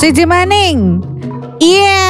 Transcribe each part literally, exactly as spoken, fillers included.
Siji maning. Iya.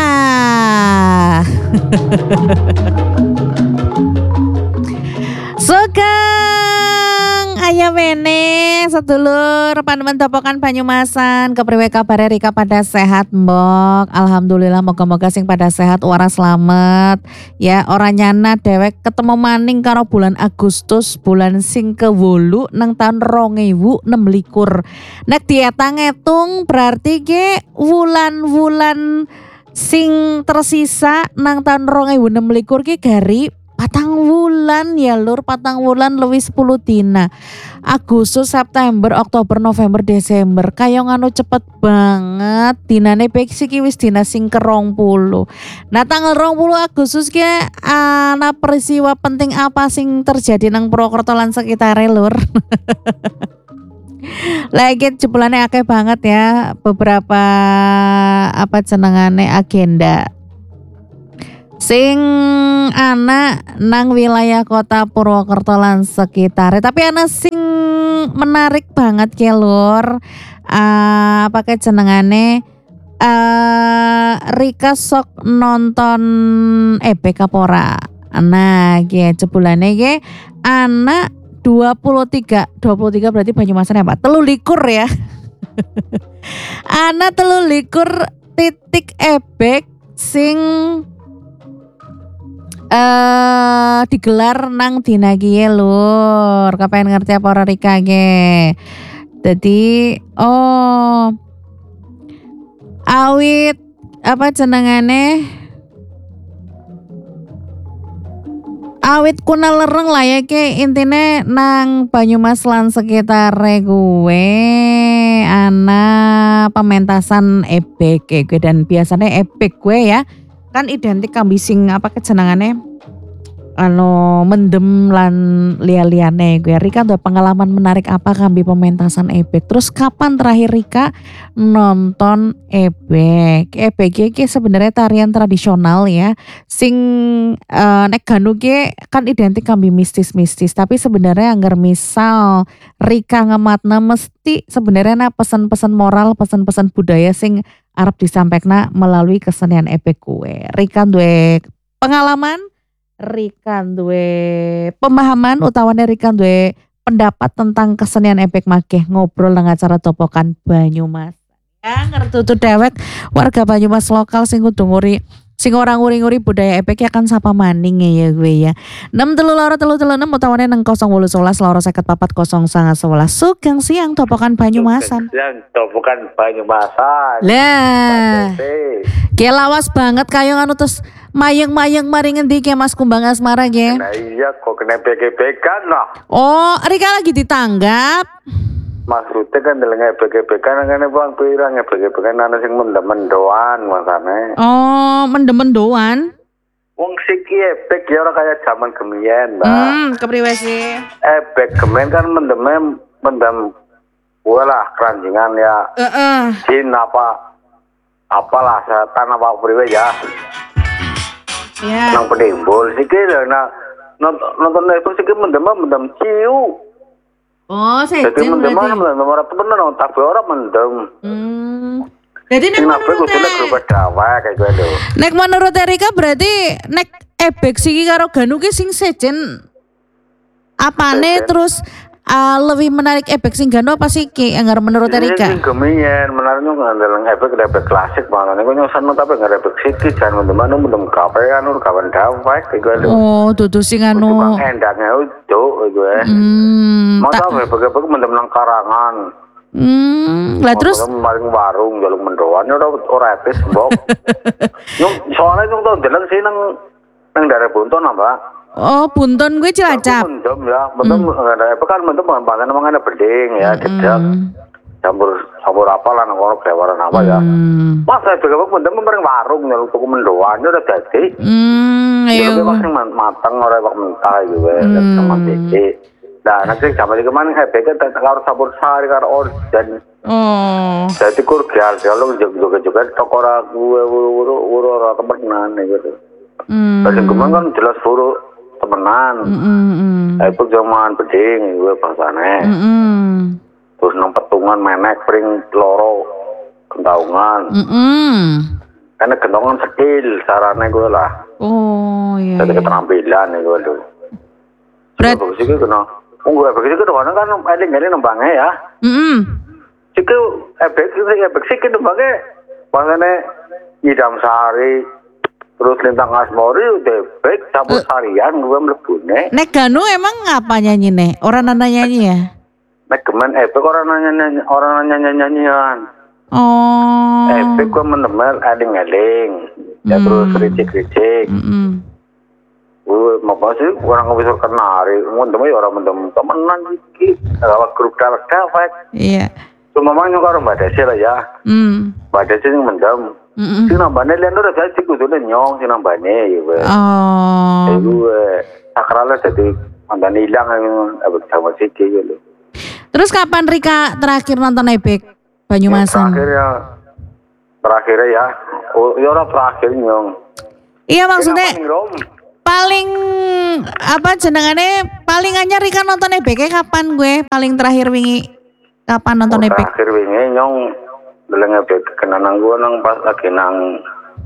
Sugeng ayam wene sedulur panemen topokan Banyumasan, kepriwe kabare Rika pada sehat mbok? Alhamdulillah, moga-moga sing pada sehat waras slamet ya. Ora nyana dewek ketemu maning karo bulan Agustus, bulan sing kewolu nang tahun rong ewu enem likur. Nek dietang ngitung berarti ge wulan-wulan sing tersisa nang tahun rong ewu enem likur ki gari patang wulan ya lur, patang wulan luwih sepuluh dina. Agustus, September, Oktober, November, Desember. Kaya nganu cepet banget. Dinane pek iki wis dina sing ke rong puluh. Nah tanggal rong puluh Agustus ki ana peristiwa penting apa sing terjadi nang Purwokerto lan sekitare lur. Lagi jebulane akeh banget ya beberapa apa jenengane agenda sing ana nang wilayah kota Purwokerto lan sekitar. Tapi ana sing menarik banget ya lur. Uh, apa kayak jenengane uh, Rika sok nonton ebek apa ora? Nah, ge jebulane ge ana dua puluh tiga berarti Banyumasan apa? Telu likur ya. Ana telu likur titik ebek sing Uh, digelar nang dina kiye lur. Kapan ngerti apa ora Rika ge. Dadi oh awit apa jenengane awit kuna lereng lah ya ke intine nang Banyumas lan sekitare gue ana pementasan ebek gue, dan biasanya ebek gue ya kan identik kambi sing apa kejenengane anu mendem lan lia-liane gue. Rika tuh pengalaman menarik apa kambi pementasan ebek. Terus kapan terakhir Rika nonton ebek? Ebek iki sebenarnya tarian tradisional ya. Sing uh, nek ganu ge kan identik kambi mistis-mistis, tapi sebenarnya anggar misal Rika ngematna mesti sebenarnya na pesan-pesan moral, pesan-pesan budaya sing arep disampaikan melalui kesenian ebek kue. Rika duwe pengalaman, Rika duwe pemahaman, utawane Rika duwe pendapat tentang kesenian ebek makeh ngobrol dengan acara topokan Banyumas. Ya ngerti tuh dewek warga Banyumas lokal sing kudu nguri sing orang nguri-nguri budaya ebek ya kan sapa maning ya gue ya. enam telu loro telu telu enam utawane nang nol wolu sebelas loro seket papat kosong sanga sebelas. Sugeng siang topokan Banyumasan. Siang topokan Banyumasan. Lah. Kayak lawas banget kayak anu terus mayeng-mayeng mari ngendi ke Mas Kumbang Asmara ge. Nah iya kok kena bege-began lah. Oh, Rika lagi ditanggap. Maksudnya kan dalam ebek-ebekan kan bang pirang ebek-ebekan ana sing mendem-mendoan makane. Oh, mendem-mendoan. Wong siki ebek ya ora kaya zaman gemien, Mbak. Hmm, kepriwe sih? Ebek gemien kan mendemnya mendem walah keranjingan ya. Heeh. Uh-uh. Jin apa apalah setan apa priwe ya. Ya. Nang penimbul siki lho nah nonton ebek siki mendem mendem ciu. Oh, sejen berarti. Jadi mendem mendem ora temen nang tapi ora mendem. Hmm. Jadi nek menurut nek grup dawek kayak gue lho. Nek menurut Erika berarti nek ebek siki karo ganu ki sing sejen apane terus uh, lebih menarik ebek sing ganu apa sih ki anggar menurut Erika? Sing gemien menariknya ngandeleng ebek ebek klasik makane kok nyosan tapi enggak ebek siki jan mendem-mendem mendem kafe anu kawan dawek kayak gue lho. Oh, dudu sing anu. Endangnya udo gue. Hmm. Mau tau ebek-ebek mendem nang karangan. Hmm, lah terus maring warung jaluk mendoan ora ora etis, Mbok. Nyong soalnya nyong tau deleng sih nang nang daerah Bunton apa? Oh, Bunton gue Cilacap. Mendem ya, mendem ada apa kan mendem panen emang ada beding ya, jejak. Campur campur apa lah nang ono klewaran apa ya. Mas saya juga mendem maring warung jaluk tuku mendoan udah dadi. Hmm, ayo. Jadi masing mateng ora kok mentah gitu ya, sama dikit. Nah, nanti sama di kemana saya pikir tentang harus sabur sehari karo organ. Oh. Jadi kur gial kalau juga juga tokora gue uru uru uru temenan gitu. Hmm. Tapi kemana kan jelas uru temenan. Hmm. Itu zaman beding gue bahasane. Hmm. Terus nang petungan menek pring loro Kentaungan. Mm-mm. Karena kentongan skill sarane gue lah. Oh iya. Jadi iya. keterampilan nih gue tuh. Berat. Bagus sih kena. Oh gue bagus sih kena kan eling-eling nembangnya ya. Mm-mm. Siku ebek sih ebek sih kena nembangnya. Makanya Idam Sari terus Lintang Asmori udah baik campur sarian gue melebune. Nek Ganu emang ngapa nyanyi nih? Orang nanda nyanyi ya? Nek kemen ebek orang nanya orang nanya nyanyian. Oh. Ebek gue menemel eling-eling. Ya terus ricik-ricik. Mm-mm. Gue mau sih orang nggak bisa kenari. Mendem ya orang mendem temenan gitu. Kalau grup dalek dalek. Iya. Cuma makanya kalau Mbak Desi lah ya. Hmm. Mbak Desi yang mendem. Mm-mm. Si nambahnya lihat udah saya sih kudu nyong si nambahnya gitu. Oh. Gue sakralnya jadi mantan hilang yang abis sama sih gitu. Terus kapan Rika terakhir nonton Ebek Banyumasan? Terakhir ya, terakhir ya, oh ya orang terakhir nyong. Iya maksudnya paling apa jenengannya paling anyar Rika nonton Ebeknya kapan gue? Paling terakhir wingi kapan nonton oh, Ebek? Terakhir wingi nyong belum Ebek kenangan gue nang pas lagi nang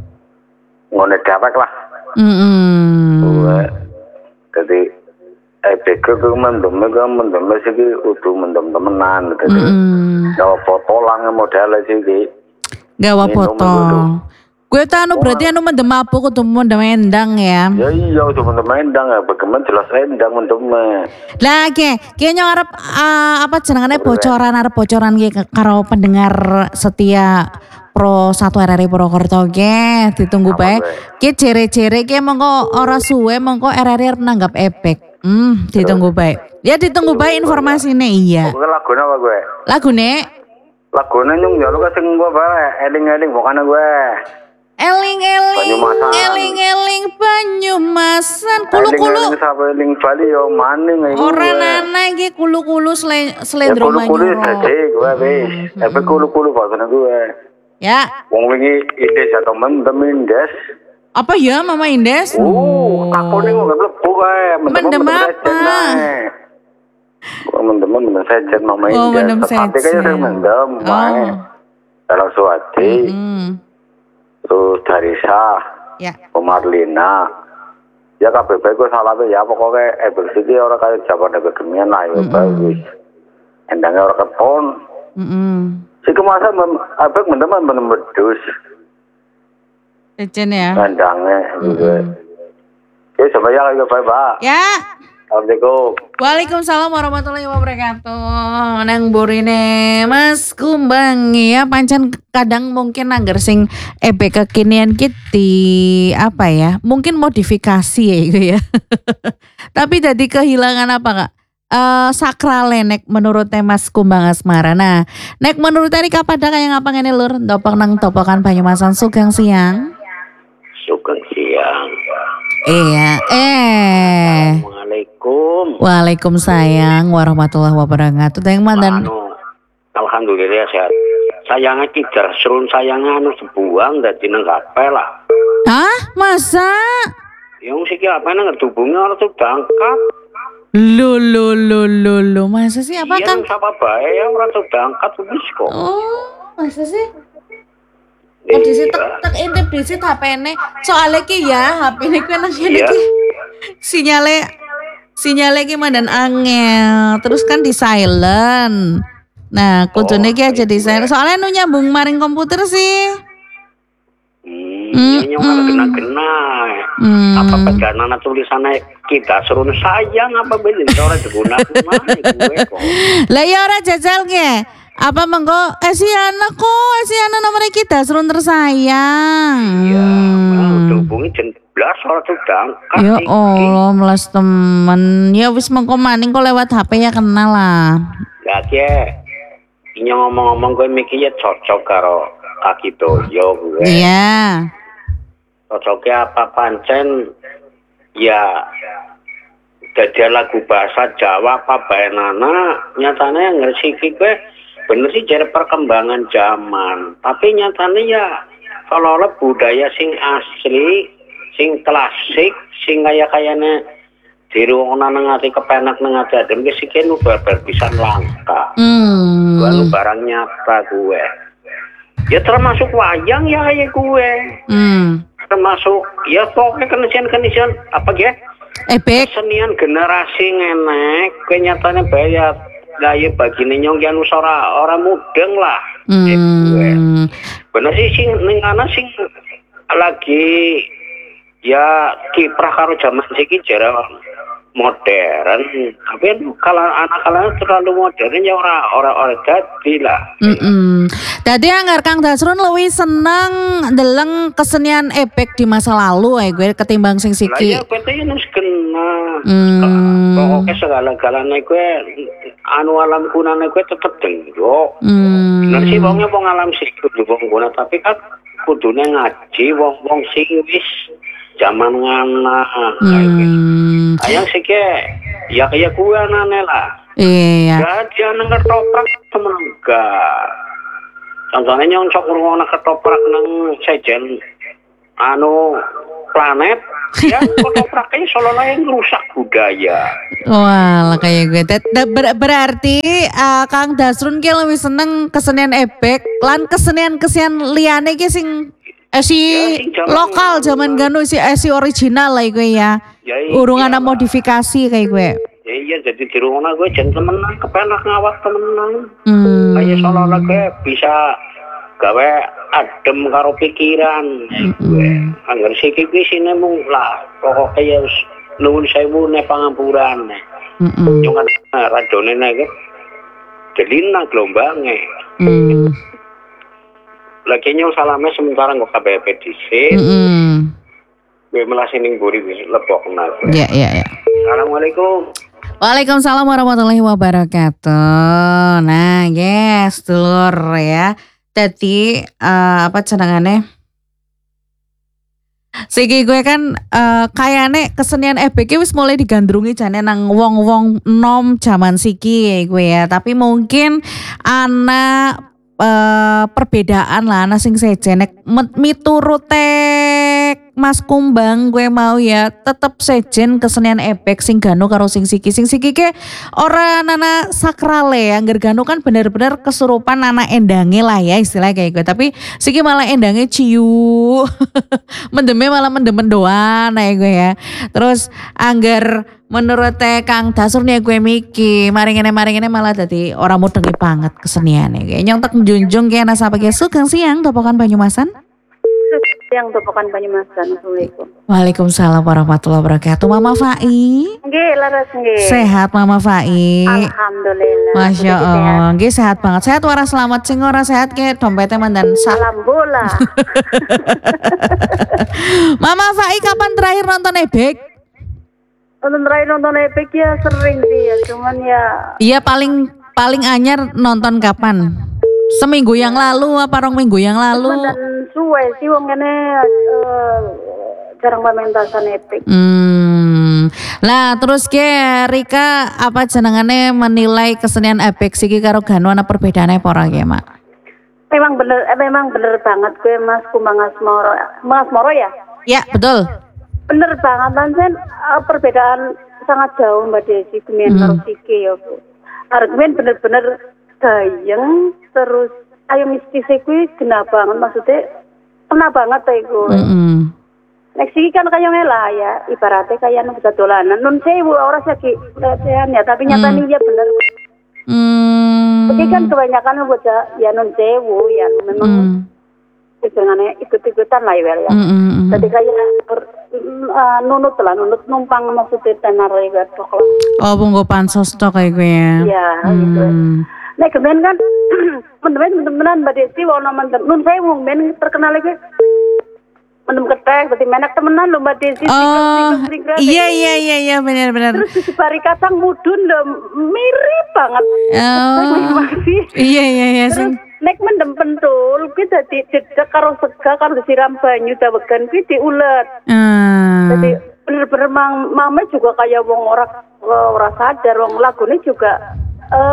ngone dewek lah. Mm-hmm. Gue jadi Ebek itu mendem gue mendem sih udah mendem temenan. Jadi Mm-hmm. gawa foto lah modelnya sih. Gawa foto. Gue tuh anu berarti anu mendem apa kudu mendem endang ya? Ya iya udah mendem endang ya, bagaimana jelas endang mendem. Lah oke, kayaknya ngarep uh, apa jenengannya bocoran arep bocoran ki karo pendengar setia Pro satu R R I Purwokerto ge ditunggu bae. Ki jere-jere ki mongko ora suwe mongko R R I arep nanggap Ebek. Hmm, ditunggu bae. Ya ditunggu bae informasine iya. Gue lagune apa gue? Lagune? Lagune nyung ya lu kasih gue bae, eling-eling bukan gue. Eling-eling, eling-eling Banyumasan, kulu-kulu. Eling-eling sampai eling Bali yo maning iki. Ora nana iki kulu-kulu slendro Manyuro. Kulu-kulu dadi gue wis. Tapi kulu-kulu bakane gue. Ya. Wong wingi ide jatuh mendem Indes. Apa ya Mama Indes? Oh, aku ning nggak mlebu kae. Mendem apa? Gue mendem mendem sejen Mama Indes. Oh, mendem sejen. Tapi kayaknya sering mendem. Oh. Dalam suati. Terus Darisa, ya. Marlina, ya K B B gue salah ya pokoknya Ebel Siti orang kayak jawaban Ebel Gemian lah ya bagus, endangnya orang keton, si kemasan Ebel bener-bener bener bedus, Cecen ya, endangnya gitu, ya semuanya lagi baik pak, ya. Assalamualaikum. Waalaikumsalam warahmatullahi wabarakatuh. Nang burine Mas Kumbang ya pancen kadang mungkin anggar sing Ebek kekinian kiti apa ya? Mungkin modifikasi ya itu ya. Tapi jadi kehilangan apa Kak? Uh, sakrale nek menurut Mas Kumbang Asmara. Nah, nek menurut Rika pada kayak ngapa ngene lur? Topok nang topokan Banyumasan sugeng siang. Sugeng siang. Iya, eh. Assalamualaikum. Waalaikumsalam warahmatullahi wabarakatuh. Yang mandan. Anu, alhamdulillah sehat. Sayangnya tidak serun sayangnya anu sebuang dari nang kapel lah. Hah? Masa? Yang sih apa nang hubungnya orang tuh bangkat. Lo lo lo lo lo masa sih apa kan? Iya siapa bae ya orang tuh bangkat wis kok. Oh, masa sih? Oh, disi tek tek intip disi H P-ne. Soalnya ki ya H P-ne ku nang kene ki. Sinyale sinyale ki mandan angel. Terus kan di silent. Nah, kudune ki aja di silent. Soalnya nu nyambung maring komputer sih. Hmm, ini malah kena-kena. Apa pegangan tulisannya kita suruh sayang apa beli orang digunakan gue kok. Lah ya ora jajal ge. Apa mengko eh si anak kok eh si anak nomornya kita suruh tersayang. Iya, mau hubungi jam sebelas orang tuh dangkat. Ya Allah, melas temen. Ya wis mengko maning kok lewat H P ya kenal lah. Lah ya. Ini ngomong-ngomong gue mikirnya cocok karo kaki doyo gue. Iya. Cocoknya apa pancen ya jadi lagu bahasa Jawa apa bayanana nyatanya ngersiki gue bener sih jadi perkembangan zaman tapi nyatanya ya kalau budaya sing asli sing klasik sing kaya kayaknya di ruangan nengati kepenak nengati adem kesikian udah berpisan langka. Hmm. Gue lu barang nyata gue. Ya termasuk wayang ya kayak gue. Hmm. Termasuk ya pokoknya kenesian-kenesian apa ya? Ebek. Kesenian generasi ngenek, kenyataannya bayar gaya bagine nyong yang ora orang mudeng lah. Hmm. Bener sih sing ning ana sing lagi ya kiprah karo zaman siki jarang modern, tapi kalau anak-anak terlalu modern ya ora ora ora dadi lah. Mm-mm. Tadi anggar Kang Dasrun lebih seneng deleng kesenian ebek di masa lalu ya gue ketimbang sing Lah siki. ya kowe yang nus kena. Hmm. Pokoknya segala-galanya gue anu alam kunane gue tetep denggo. Hmm. Bener sih wongnya wong alam sih kudu wong kuna, tapi kan kudune ngaji wong-wong sing wis zaman ngana. Hmm. Ayang sih ke ya kayak gue anane lah. Iya. Jadi anu ketoprak temen enggak. Contohnya nyong cok ngurungona ketoprak nang sejen anu planet ya ketopraknya seolah-olah yang rusak budaya. Wah, kayak gue. Tet- ber- berarti uh, Kang Dasrun ki lebih seneng kesenian ebek lan kesenian-kesenian liyane ki sing eh, si Ya, sing jaman lokal zaman ganu si eh, si original lah gue ya. Ya, iya, Urung ana lah. modifikasi kayak gue. Ya iya jadi di rumah gue jangan temenan kepenak ngawak temenan. Hmm. Kayak seolah-olah gue bisa gawe adem karo pikiran gue. Angger siki kuwi sine mung lah pokoke ya wis nuwun sewu nek pangampuran. Mm-mm. Cuma radone nek delina gelombange. Mm. Lagi nyong salame sementara kok K B P dhisik. Mm-mm. Gue melasi ning buri wis lebokna. Ya, ya, ya. Assalamualaikum. Waalaikumsalam warahmatullahi wabarakatuh. Nah, guys, dulur ya. Jadi uh, apa cenangannya? Siki gue kan uh, kayaknya kesenian ebek wis mulai digandrungi jane nang wong-wong nom zaman siki gue ya. Tapi mungkin anak uh, perbedaan lah, anak sing sejenek miturute Mas Kumbang gue mau ya tetep sejen kesenian ebek sing ganu karo sing siki sing siki ke ora nana sakrale ya angger ganu kan bener-bener kesurupan anak endange lah ya istilah kayak gue tapi siki malah endange ciu mendeme malah mendemen doan ya gue ya terus angger menurut teh Kang Dasrun ya gue miki maringene maringene malah dadi ora mudengi banget keseniannya gue nyong tak menjunjung ke nasa pagi sugeng siang topokan Banyumasan. Yang Topokan Banyumasan. Assalamualaikum. Waalaikumsalam warahmatullahi wabarakatuh. Mama Fai. Nggih, laras nggih. Sehat Mama Fai. Alhamdulillah. Masya Allah. Nggih sehat banget. Sehat wara selamat sing ora sehat ke dompetnya mandan sak. Salam bola. Mama Fai kapan terakhir nonton ebek? Nonton terakhir nonton Ebek ya sering sih ya, cuman ya Iya paling paling anyar nonton kapan? Seminggu yang lalu apa rong minggu yang lalu? dan suwe sih wong kene uh, jarang pementasan Ebek. Hmm. Lah terus ke Rika apa jenengane menilai kesenian ebek siki karo ganu ana perbedaane apa ora ya, Mak? Memang bener, eh, memang bener banget gue Mas Kumbang Asmoro, Mas Moro ya. Ya betul. Bener banget Tansen, uh, perbedaan sangat jauh Mbak Desi Gemian Hmm. karo Siki ya Bu. Argumen bener-bener gayeng terus ayo mistisnya kuwi kena banget maksudnya kena banget ya iku. Mm-mm. Nek Siki kan kaya ngelah ya, ibaratnya kaya nu bisa dolanan. Nun sewu ora saki lecehan ya, tapi nyatanya ya bener. Hmm. Tapi kan kebanyakan bocah ya nun sewu ya memang Hmm. istilahnya ikut-ikutan lah ya. ya. Mm, mm, mm. Jadi kayak uh, nunut lah, nunut numpang maksudnya tenar ya tok lah. Oh, bunggo pansos tok kayak gue ya. Iya, gitu. Nah, kemudian kan teman-teman teman-teman Mbak Desi warna teman nun saya mau men terkenal lagi. Mendem ketek, berarti menak temenan lho Mbak Desi. Oh, iya iya iya iya benar-benar. Terus di sebari kacang mudun lho, mirip banget. Oh, Masih. iya iya iya. Terus nek mendem pentul, kuwi dadi jejak karo sega karo disiram banyu dawegan kuwi diulet. Hmm. Jadi bener-bener mang, mama juga kayak wong ora ora sadar wong lagune juga uh,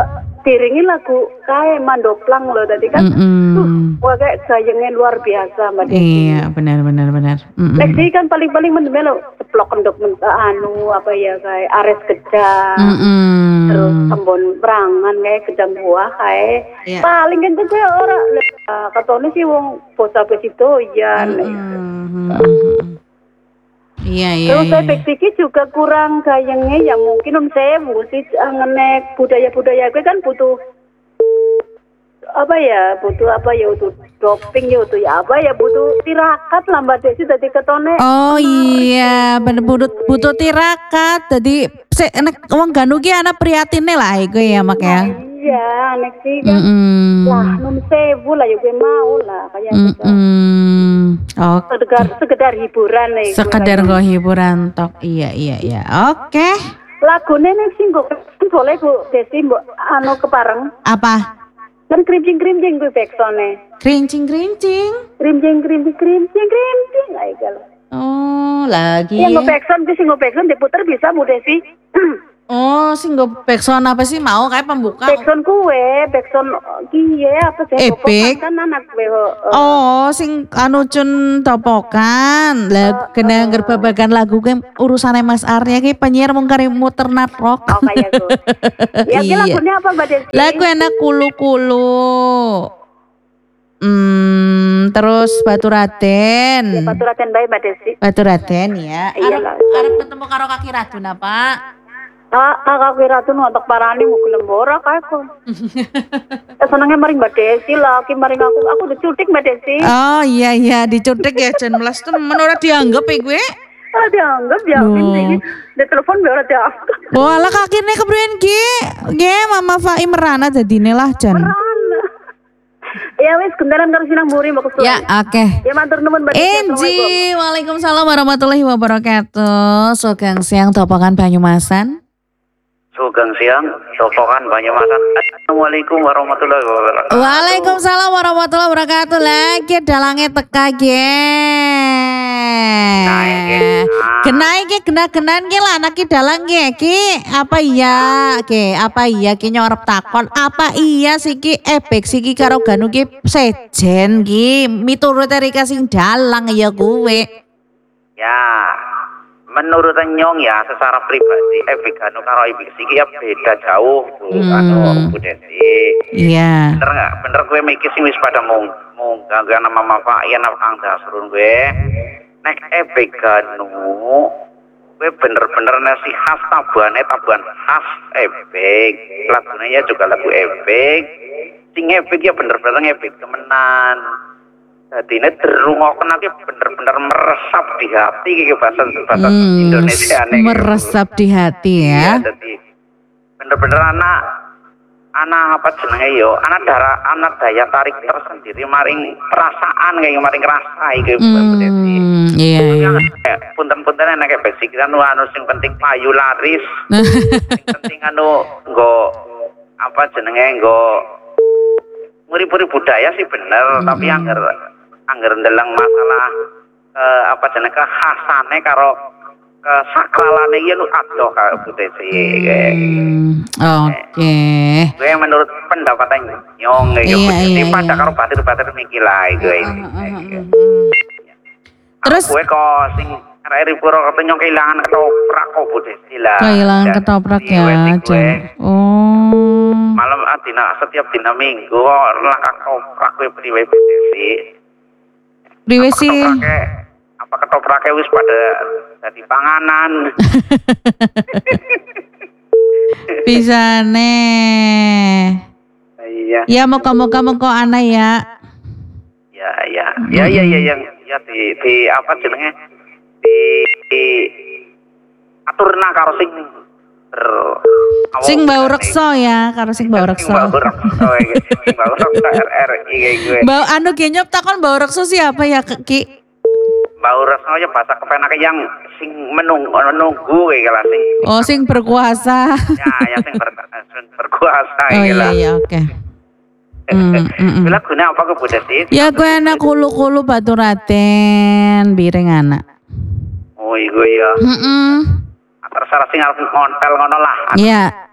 diringi lagu kayak Mandoplang loh tadi kan. Mm-mm. Wah kayak gayengnya luar biasa Mbak Desi. Iya, benar benar benar. Mm-mm. Nek sih kan paling-paling mendeme lo ceplok kendok anu apa ya kayak Ares Gedang. Mm-mm. Terus Tembon Prangan kayak Gedang Buah kayak Iya. paling kan tuh kayak orang uh, katone sih wong bocah begitu ya. Mm-mm. Iya iya. Terus saya iya. pikir juga kurang gayengnya ya mungkin om sewu sih ngenek budaya-budaya gue kan butuh apa ya butuh apa ya butuh doping ya butuh ya apa ya butuh tirakat lah Mbak Desi tadi ketone. Oh iya, bener butuh butuh tirakat. Jadi se enak wong ganu ki ana prihatine lah iku ya mak ya. Iya, nek sih kan. Mm-mm. Lah nun sewu lah ya gue mau lah kayak gitu. Mm-mm. Oke. Sekedar sekedar hiburan nih. Sekedar go hiburan tok. Iya iya iya. Oke. Lagune nek sing gue boleh Bu Desi mbok anu kepareng. Apa? Kan krimcing-krimcing gue backsone. Kerincing-kerincing. Krimcing krimcing krimcing krimcing ae kalau. Oh, lagi. Yang nge-backsound gue sing nge-backsound diputer bisa Bu Desi. Oh, sing go backsound apa sih mau kayak pembuka? Backsound kue, backsound kiye apa sih? Epic. Kan anak gue. Uh, Oh, sing anu cun topokan. Lah kena ngger babagan lagu ke urusane Mas Arya ki penyiar mung kari muter nat rock. Oh kayak gue. Ya Iya. lagunya apa Mbak Desi? Lagu enak kulu-kulu. Hmm, terus Batu Raden. Batu Raden bae Mbak Desi. Batu Raden ya. Iya Arep lah. arep ketemu karo Kaki Radun apa? Ah, kakak kira tuh nonton parani mau gelem ora kae kok. Eh senenge maring Mbak Desi lah, ki maring aku aku dicutik Mbak Desi. Oh iya iya dicutik ya Jan Melas temen ora dianggap ya gue. Ah dianggap ya Loh. ini. Di telepon be ora dianggap. Walah kakine kepriyen ki? Nggih Mama Fai merana dadine lah Jan. Ana. Ya wis gendaran karo sinang muri mbok kesuwen. Ya oke. Ya matur nuwun Mbak Desi. Enji, Waalaikumsalam warahmatullahi wabarakatuh. Sugeng siang topokan Banyumasan. Sugeng siang, Topokan Banyumasan. Assalamualaikum warahmatullahi wabarakatuh. Waalaikumsalam warahmatullahi wabarakatuh. Lagi dalangnya teka ge. Kenai ge kena-kenan ge lah anak ki dalang ge ki. Apa iya ki? Apa iya ki nyorep takon? Apa iya sih ki ebek sih ki karo ganu ki sejen ki miturut Rika sing dalang ya gue. Ya, menurut Nyong ya secara pribadi Ebik anu karo Ebik siki ya beda jauh Bu Hmm. anu Bu Desi. Iya. Bener nggak? Bener gue mikir sih wis pada mung mung gak nama Mama Ian apa Kang Dasrun gue. Nek Ebik anu gue bener-bener nasi khas tabuannya tabuan khas Ebik. Lagunya juga lagu Ebik. Sing Ebik ya bener-bener Ebik temenan. Jadi ini derungokan nanti bener-bener meresap di hati kayak bahasa bahasa Hmm, Indonesia nih. meresap di hati ya. Iya, jadi bener-bener anak anak apa jenenge yo, anak darah anak daya tarik tersendiri, maring perasaan kayak maring rasa iki berarti. Hmm, iya. iya. Punten-punten enak kayak basic kan anu sing penting payu laris. Sing penting anu nggo apa jenenge nggo nguri-nguri budaya sih bener, Hmm. tapi angger angger ndeleng masalah eh, apa jenenge khasane karo kesakralane yen adoh karo budaya. Hmm, Oke. Gue menurut pendapat Nyong Iya, ya iya, pada iya. karo batir-batir mikir lah gue ini. Terus Gue kok sing arek Puro kata Nyong kehilangan ketoprak kok budesi lah. kehilangan Dan ketoprak di ya, wedding gue, Jan. Oh. malam adina setiap dina minggu kok lah ketoprak gue priwe budesi. Priwe sih. Ketopraknya apa ketopraknya wis pada jadi panganan. Bisa nih. Iya. Ya moga-moga mengko ana ya. Ya ya. Ya ya ya yang ya di di apa jenenge? Di, di aturna karo sing ber Sing bau rekso ya, karo sing bau rekso. Sing bau rekso iki. Sing bau rekso R R iki gue. Bau anu genyop takon bau rekso siapa ya Ki? Bau rekso ya bahasa kepenak yang sing menunggu menunggu kayak lah sing. Oh sing berkuasa. Ya, yang sing ber, sing berkuasa Oh iki iya lah. iya oke. Hmm, hmm, hmm. Bila guna apa ke budesi? Ya gue enak kulu-kulu Batu Raden, biring anak. Oh iya ya. Heeh. Terserah sing arep ngontel ngono lah. Iya.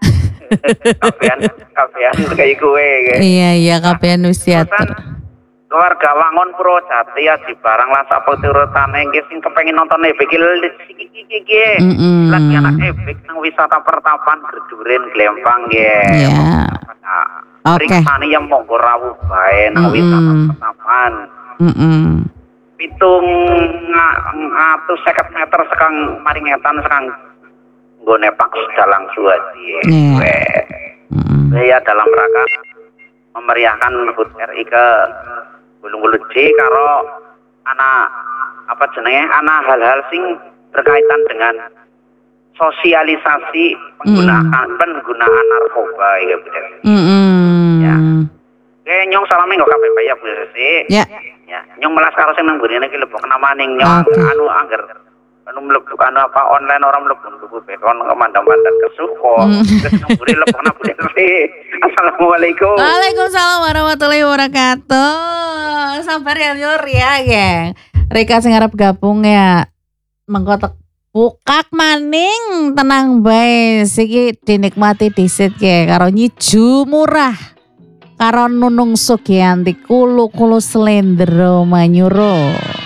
Kabehan kabehan kayak gue. Iya iya kabehan wis diatur. Keluarga Wangun Purwojati ya di barang lah sapa turutane nggih sing kepengin nonton ebek iki iki iki. Lagi anak ebek nang wisata pertapan Gerduren Glempang nggih. Iya. Oke. Riksane yang monggo rawuh bae nang wisata pertapan. Heeh. Pitung atus seket meter sekang maringetan sekang nggone Pak Dalang Suwadi. Iya. Ya dalam rangka memeriahkan H U T R I ke Gunung J karo anak apa jenenge anak hal-hal sing berkaitan dengan sosialisasi penggunaan mm. penggunaan narkoba ya Bu. Mm Ya. Oke, nyong salame kok kabeh ya Bu sih. Ya. Ya, nyong melas karo sing nang gurine iki lho kenamaning nyong okay. anu angger anu mlebu anu apa online orang mlebu tuku bekon kemandang-mandang kesuko. Terus nang gurine lepo nang gurine sih. Assalamualaikum. Waalaikumsalam warahmatullahi wabarakatuh. Sabar ya Nur ya, geng. Rika sing arep gabung ya mengkotek bukak maning tenang bae siki dinikmati disit ge karo Nyiju Murah. Karo Nunung Sugianti Kulu Kulu Slendro Manyuro.